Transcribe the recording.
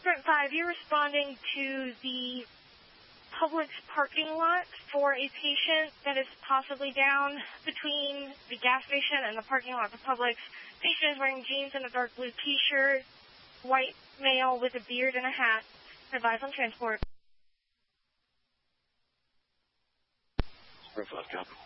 Sprint 5, you're responding to the Publix parking lot for a patient that is possibly down between the gas station and the parking lot of the Publix. Patient is wearing jeans and a dark blue T-shirt, white male with a beard and a hat. Advise on transport. Sprint 5, copy.